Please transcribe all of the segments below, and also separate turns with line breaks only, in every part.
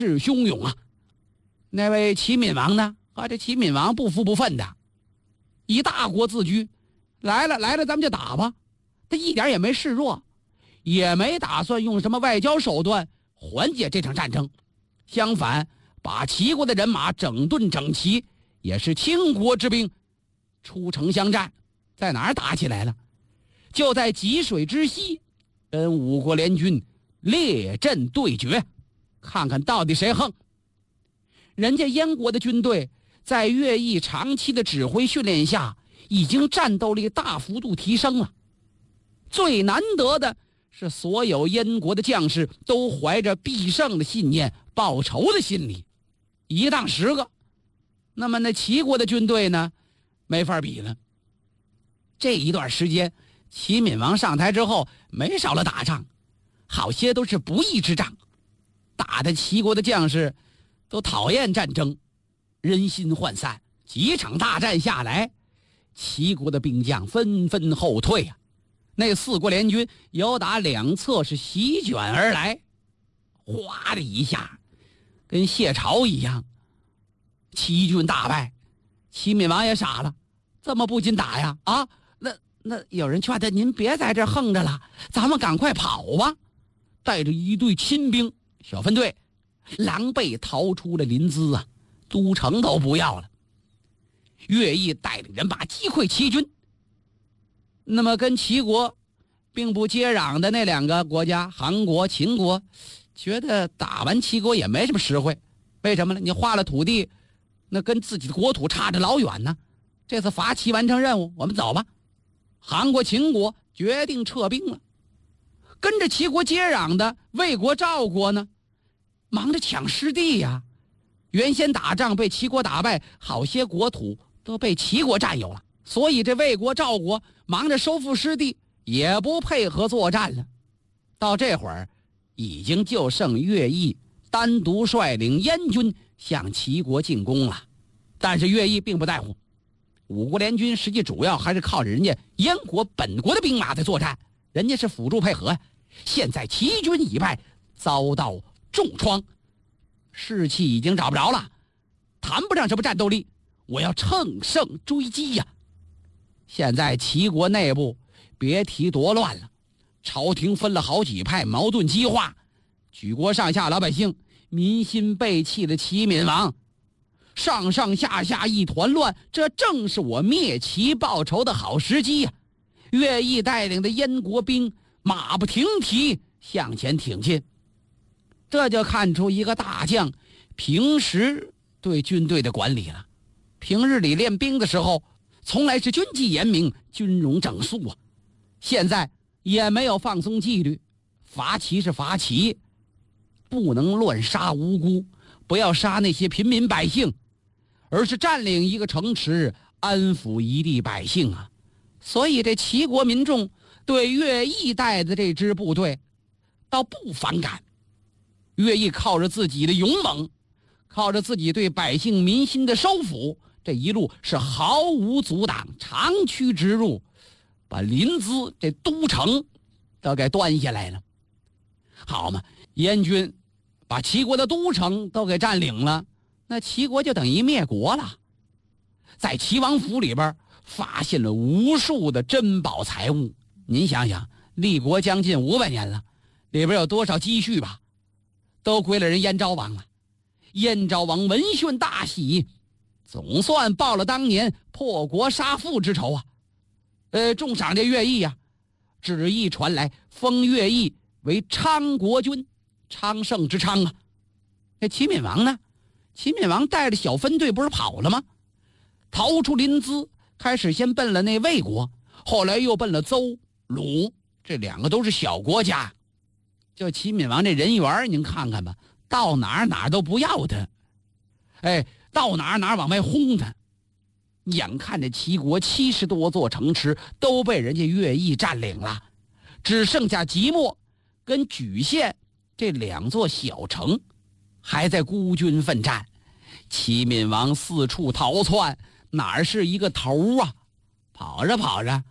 势汹涌啊。那位齐闵王呢，这齐闵王不服不忿的，以大国自居，来了，咱们就打吧。他一点也没示弱，也没打算用什么外交手段缓解这场战争，相反，把齐国的人马整顿整齐，也是倾国之兵出城相战。在哪儿打起来了？就在济水之西，跟5国联军列阵对决，看看到底谁横。人家燕国的军队在乐毅长期的指挥训练下，已经战斗力大幅度提升了。最难得的是，所有燕国的将士都怀着必胜的信念、报仇的心理，一当10个。那么那齐国的军队呢，没法比了。这一段时间，齐闵王上台之后，没少了打仗，好些都是不义之仗，打的齐国的将士都讨厌战争，人心涣散。几场大战下来，齐国的兵将纷纷后退啊。那4国联军由打两侧是席卷而来，哗的一下，跟谢朝一样，齐军大败。齐闵王也傻了，这么不禁打呀啊！那有人劝他，您别在这横着了，咱们赶快跑吧。带着一队亲兵小分队，狼狈逃出了临淄啊，都城都不要了。乐毅带领人马击溃齐军。那么跟齐国并不接壤的那2个国家，韩国、秦国，觉得打完齐国也没什么实惠。为什么呢？你划了土地，那跟自己的国土差着老远呢。这次伐齐完成任务，我们走吧。韩国、秦国决定撤兵了。跟着齐国接壤的魏国、赵国呢，忙着抢失地呀。原先打仗被齐国打败，好些国土都被齐国占有了，所以这魏国、赵国忙着收复失地，也不配合作战了。到这会儿，已经就剩乐毅单独率领燕军向齐国进攻了。但是乐毅并不在乎，5国联军实际主要还是靠着人家燕国本国的兵马在作战，人家是辅助配合呀。现在齐军已败，遭到重创，士气已经找不着了，谈不上什么战斗力，我要乘胜追击呀。现在齐国内部别提多乱了，朝廷分了好几派，矛盾激化，举国上下老百姓民心背弃了齐闵王，上上下下一团乱，这正是我灭齐报仇的好时机呀。乐毅带领的燕国兵马不停蹄向前挺进，这就看出一个大将平时对军队的管理了。平日里练兵的时候，从来是军纪严明，军容整肃啊。现在也没有放松纪律，伐齐是伐齐，不能乱杀无辜，不要杀那些平民百姓，而是占领一个城池，安抚一地百姓啊。所以这齐国民众对乐毅带的这支部队倒不反感。乐毅靠着自己的勇猛，靠着自己对百姓民心的收抚，这一路是毫无阻挡，长驱直入，把临淄这都城都给端下来了。好嘛，燕军把齐国的都城都给占领了，那齐国就等于灭国了。在齐王府里边发现了无数的珍宝财物，您想想，立国将近500年了，里边有多少积蓄吧，都归了人燕昭王了。燕昭王闻讯大喜，总算报了当年破国杀父之仇啊。重赏这乐毅啊，旨意传来，封乐毅为昌国君，昌盛之昌啊。那齐闵王呢？齐闵王带着小分队不是跑了吗？逃出临淄，开始先奔了那魏国，后来又奔了邹、鲁，这2个都是小国家。就齐闵王这人缘，您看看吧，到哪儿都不要他，到哪儿往外轰他。眼看着齐国70多座城池都被人家乐毅占领了，只剩下即墨跟莒县这2座小城还在孤军奋战。齐闵王四处逃窜，哪是一个头啊？跑着跑着，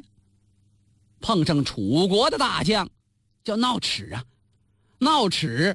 碰上楚国的大将叫闹齿啊。闹齿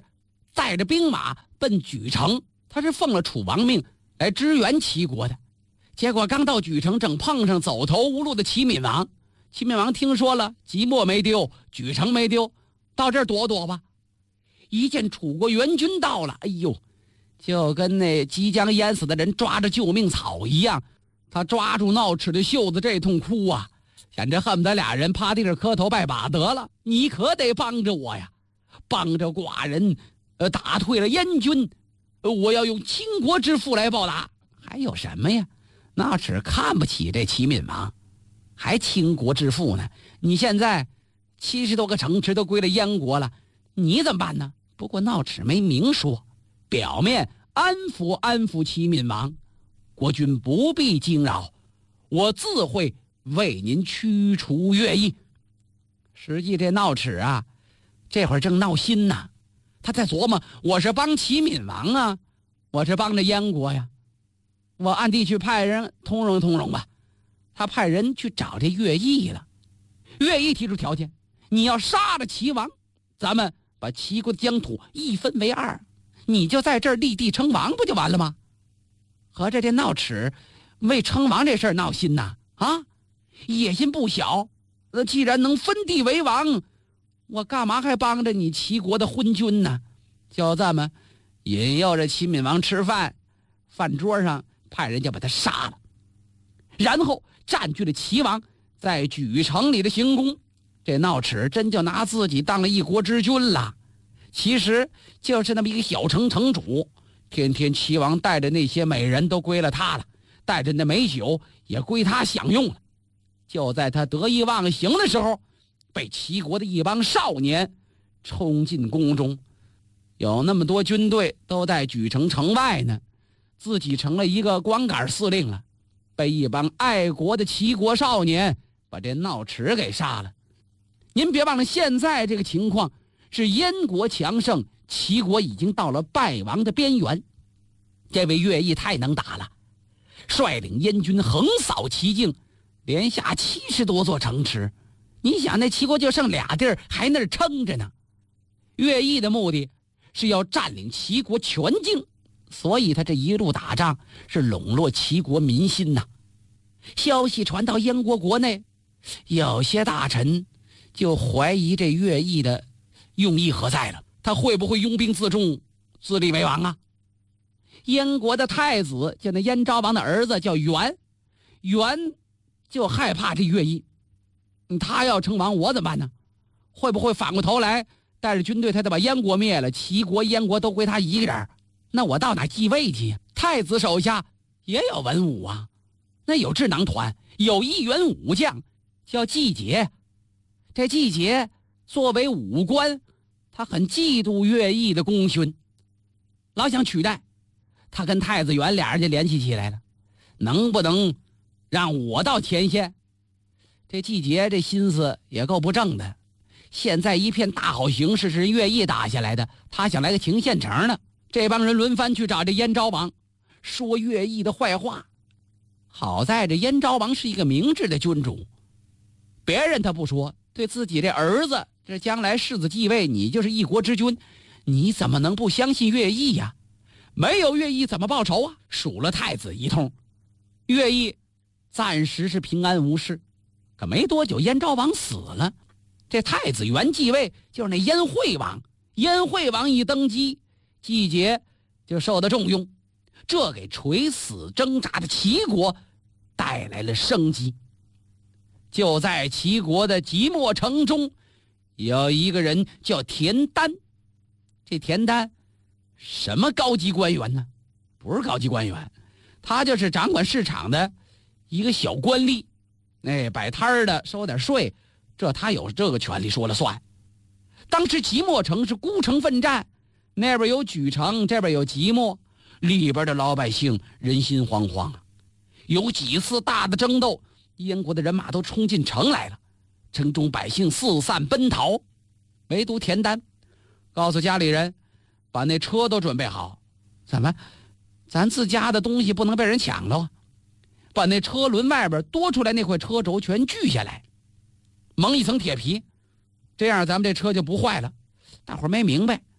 带着兵马奔莒城，他是奉了楚王命来支援齐国的。结果刚到莒城，正碰上走投无路的齐闵王。齐闵王听说了，即墨没丢，莒城没丢，到这儿躲躲吧。一见楚国援军到了，哎呦，就跟那即将淹死的人抓着救命草一样，他抓住闹齿的袖子，这通哭啊，简直恨不得俩人趴地上磕头拜把得了，你可得帮着我呀，帮着寡人打退了燕军，我要用倾国之富来报答。还有什么呀？闹齿看不起这齐闵王，还倾国之富呢？你现在70多个城池都归了燕国了，你怎么办呢？不过闹齿没明说，表面安抚齐闵王，国君不必惊扰，我自会为您驱除越议。实际这闹齿啊，这会儿正闹心呢，他在琢磨，我是帮齐闵王啊，我是帮着燕国呀，我暗地去派人通融吧。他派人去找这乐毅了。乐毅提出条件，你要杀了齐王，咱们把齐国的疆土一分为2，你就在这儿立地称王，不就完了吗？合着这闹齿为称王这事儿闹心呐，啊，野心不小。既然能分地为王，我干嘛还帮着你齐国的昏君呢？就这么引诱着齐闵王吃饭，饭桌上派人就把他杀了，然后占据了齐王在莒城里的行宫。这闹齿真就拿自己当了一国之君了，其实就是那么一个小城城主，天天齐王带着那些美人都归了他了，带着那美酒也归他享用了。就在他得意忘形的时候，被齐国的一帮少年冲进宫中，有那么多军队都在莒城城外呢，自己成了一个光杆司令了，被一帮爱国的齐国少年把这闹齿给杀了。您别忘了，现在这个情况是燕国强盛，齐国已经到了败亡的边缘。这位乐毅太能打了，率领燕军横扫齐境，连下70多座城池。你想，那齐国就剩俩地儿，还那儿撑着呢。乐毅的目的是要占领齐国全境，所以他这一路打仗是笼络齐国民心呐。消息传到燕国国内，有些大臣就怀疑这乐毅的用意何在了，他会不会拥兵自重，自立为王啊？燕国的太子就那燕昭王的儿子叫元就害怕这乐毅，他要称王我怎么办呢？会不会反过头来带着军队他得把燕国灭了，齐国燕国都归他一个人，那我到哪继位去？太子手下也有文武啊，那有智囊团，有一员武将叫季节。这季节作为武官，他很嫉妒乐毅的功勋，老想取代。他跟太子元俩人就联系起来了，能不能让我到前线？这季节这心思也够不正的，现在一片大好形势是乐毅打下来的，他想来个停现成的。这帮人轮番去找这燕昭王，说乐毅的坏话。好在这燕昭王是一个明智的君主，别人他不说，对自己这儿子这将来世子继位，你就是一国之君，你怎么能不相信乐毅呀？没有乐毅怎么报仇啊？数了太子一通，乐毅暂时是平安无事。可没多久燕昭王死了，这太子元继位，就是那燕惠王。燕惠王一登基，季节就受到重用，这给垂死挣扎的齐国带来了生机。就在齐国的即墨城中，有一个人叫田丹。这田丹什么高级官员呢？不是高级官员，他就是掌管市场的一个小官吏，摆摊的收点税，这他有这个权利说了算。当时即墨城是孤城奋战，那边有莒城，这边有即墨，里边的老百姓人心惶惶啊。有几次大的争斗，燕国的人马都冲进城来了，城中百姓四散奔逃，唯独田丹告诉家里人，把那车都准备好。怎么？咱自家的东西不能被人抢了，把那车轮外边多出来那块车轴全锯下来，蒙一层铁皮，这样咱们这车就不坏了。大伙儿没明白，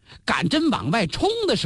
赶真往外冲的时候。